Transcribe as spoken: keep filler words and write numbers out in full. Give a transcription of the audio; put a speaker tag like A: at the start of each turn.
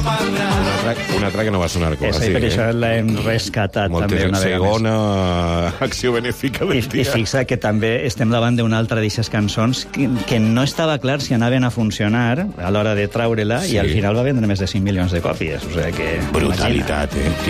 A: Un altre, un altre que no va sonar com
B: Esa,
A: així.
B: I per
A: eh?
B: això l'hem rescatat
A: Moltes
B: també una vegada més.
A: segona acció benèfica
B: I,
A: del
B: I
A: dia.
B: fixa que també estem davant d'una altra d'aquestes cançons que, que no estava clar si anaven a funcionar a l'hora de traure-la
A: Sí.
B: i al final va vendre més de cinc milions de còpies. O sigui que...
A: Brutalitat, eh?